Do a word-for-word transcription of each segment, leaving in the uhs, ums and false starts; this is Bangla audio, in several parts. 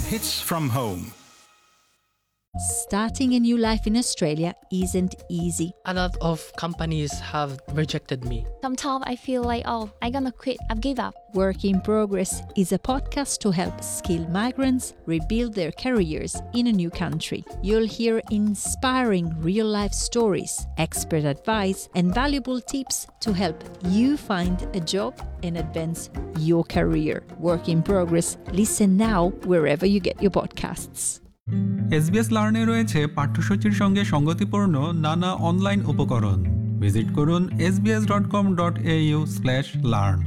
Hits from home. Starting a new life in Australia isn't easy. A lot of companies have rejected me. Sometimes I feel like, oh, I'm gonna quit, I've give up. Work in Progress is a podcast to help skilled migrants rebuild their careers in a new country. You'll hear inspiring real-life stories, expert advice, and valuable tips to help you find a job and advance your career. Work in Progress. Listen now wherever you get your podcasts. SBS লার্নে রয়েছে পাঠ্যসূচির সঙ্গে সঙ্গতিপূর্ণ নানা অনলাইন উপকরণ। ভিজিট করুন S B S dot com dot A you slash learn.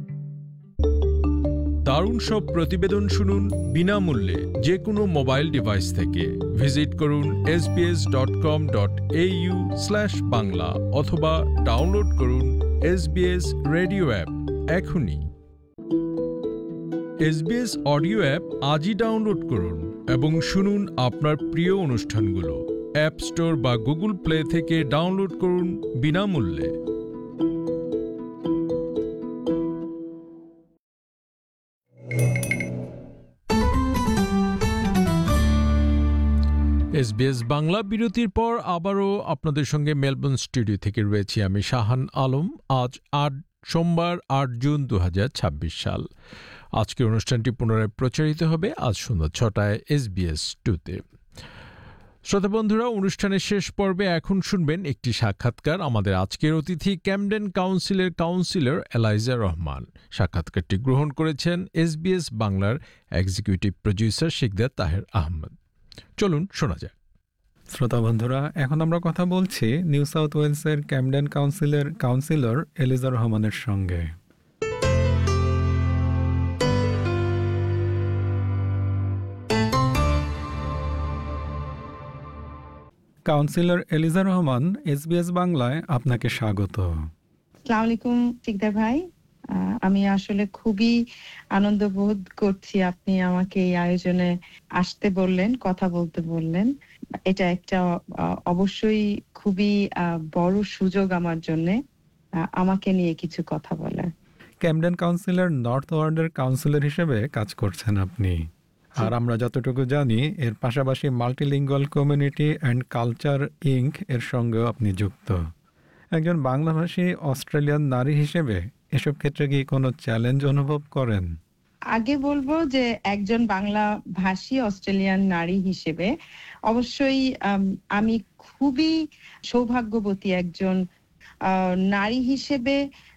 দারুণ সব প্রতিবেদন শুনুন বিনামূল্যে যে কোনো মোবাইল ডিভাইস থেকে। ভিজিট করুন S B S dot com dot A you slash Bangla অথবা ডাউনলোড করুন এসবিএস রেডিও অ্যাপ এখনই। এসবিএস অডিও অ্যাপ আজই ডাউনলোড করুন এবং শুনুন আপনার প্রিয় অনুষ্ঠানগুলো। অ্যাপ স্টোর বা গুগল প্লে থেকে ডাউনলোড করুন বিনামূল্যে। এসবিএস বাংলা বিরতির পর আবারও আপনাদের সঙ্গে মেলবোর্ন স্টুডিও থেকে রয়েছি আমি শাহান আলম। আজ আট সোমবার আট জুন দু হাজার ছাব্বিশ সাল। আজকের অনুষ্ঠানটি পুনরায় প্রচারিত হবে আজ সন্ধ্যা ছটায় এসবিএস টুতে। শ্রোতা বন্ধুরা, অনুষ্ঠানের শেষ পর্বে এখন শুনবেন একটি সাক্ষাৎকার। আমাদের আজকের অতিথি ক্যামডেন কাউন্সিলের কাউন্সিলর এলাইজা রহমান। সাক্ষাৎকারটি গ্রহণ করেছেন এসবিএস বাংলার এক্সিকিউটিভ প্রডিউসার শিকদার তাহের আহমেদ। চলুন শোনা যাক। শ্রোতা বন্ধুরা, এখন আমরা কথা বলছি নিউ সাউথ ওয়েলসের ক্যামডেন কাউন্সিলের কাউন্সিলর এলিজা রহমানের সঙ্গে। কাউন্সিলর এলিজা রহমান, এসবিএস বাংলায় আপনাকে স্বাগত। আসসালামু আলাইকুম শিকদার ভাই, আমি আসলে খুবই আনন্দ বোধ করছি আপনি আমাকে এই আয়োজনে আসতে বললেন, কথা বলতে বললেন। এটা একটা অবশ্যই খুবই বড় সুযোগ আমার জন্য, আমাকে নিয়ে কিছু কথা বলার। ক্যামডেন কাউন্সিলের নর্থ ওয়ার্ডের কাউন্সিলর হিসেবে কাজ করছেন আপনি, আর আমরা যতটুকু জানি এর পাশাপাশি multilingual community and culture ink এর সঙ্গেও আপনি যুক্ত। একজন বাংলাভাষী অস্ট্রেলিয়ান নারী হিসেবে এসব ক্ষেত্রে কি কোনো চ্যালেঞ্জ অনুভব করেন? আগে বলবো যে একজন বাংলা ভাষী অস্ট্রেলিয়ান নারী হিসেবে অবশ্যই আমি খুবই সৌভাগ্যবতী একজন নারী হিসেবে।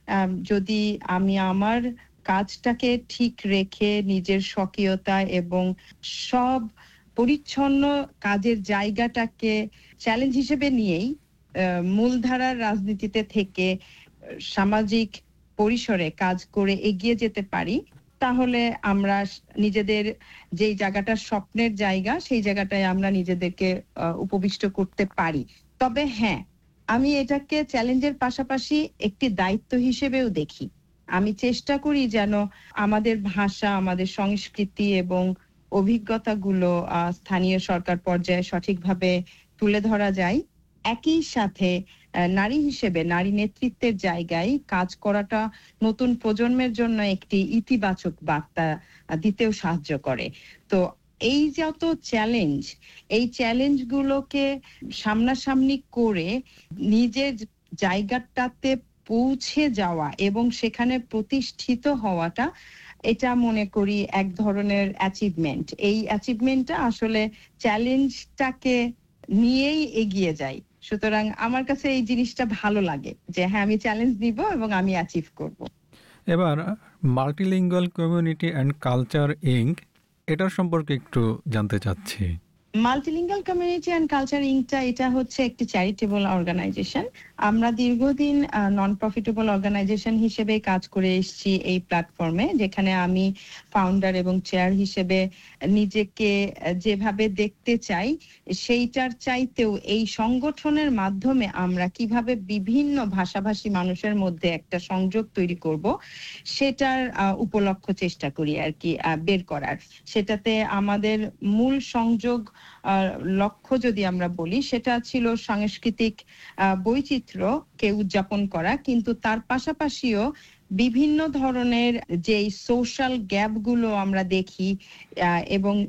যদি আমি আমার কাজটাকে ঠিক রেখে নিজের স্বকীয়তা এবং সব পরিচ্ছন্ন কাজের জায়গাটাকে চ্যালেঞ্জ হিসেবে নিয়েই মূলধারার রাজনীতিতে থেকে সামাজিক পরিসরে কাজ করে এগিয়ে যেতে পারি, তাহলে আমরা নিজেদের যে জায়গাটা স্বপ্নের জায়গা সেই জায়গাটায় আমরা নিজেদেরকে উপবিষ্ট করতে পারি। তবে হ্যাঁ, আমি এটাকে চ্যালেঞ্জের পাশাপাশি একটি দায়িত্ব হিসেবেও দেখি। আমি চেষ্টা করি যেন আমাদের ভাষা, আমাদের সংস্কৃতি এবং অভিজ্ঞতাগুলো স্থানীয় সরকার পর্যায়ে সঠিকভাবে তুলে ধরা যায়। একই সাথে নারী হিসেবে নারী নেতৃত্বের জায়গায় কাজ করাটা নতুন প্রজন্মের জন্য একটি ইতিবাচক বার্তা দিতেও সাহায্য করে। তো এই যত চ্যালেঞ্জ, এই চ্যালেঞ্জগুলোকে সামনাসামনি করে নিজের জায়গাটাতে পৌঁছে যাওয়া এবং সেখানে প্রতিষ্ঠিত হওয়াটা, এটা মনে করি এক ধরনের অ্যাচিভমেন্ট। এই অ্যাচিভমেন্টটা আসলে চ্যালেঞ্জটাকে নিয়েই এগিয়ে যায়। সুতরাং আমার কাছে এই জিনিসটা ভালো লাগে যে হ্যাঁ, আমি চ্যালেঞ্জ নিব এবং আমি অ্যাচিভ করব। এবার multilingual community and culture ink, এটার সম্পর্কে একটু জানতে চাচ্ছি। মাল্টিলিঙ্গুয়াল কমিউনিটি অ্যান্ড কালচার ইনকটা এটা হচ্ছে একটি চ্যারিটেবল অর্গানাইজেশন। আমরা দীর্ঘদিন নন প্রফিটেবল অর্গানাইজেশন হিসেবে কাজ করে এসেছি এই প্ল্যাটফর্মে, যেখানে আমি ফাউন্ডার এবং চেয়ার হিসেবে নিজেকে যেভাবে দেখতে চাই সেইটার চাইতেও এই সংগঠনের মাধ্যমে আমরা কিভাবে বিভিন্ন ভাষাভাষী মানুষের মধ্যে একটা সংযোগ তৈরি করব সেটার উপলক্ষ চেষ্টা করি আর কি বের করার। সেটাতে আমাদের মূল সংযোগ লক্ষ্য যদি আমরা বলি, সেটা ছিল সাংস্কৃতিক বৈচিত্র্যকে উদযাপন করা, কিন্তু তার পাশাপাশিও বিভিন্ন ধরনের যে সোশ্যাল গ্যাপ গুলো আমরা দেখি এবং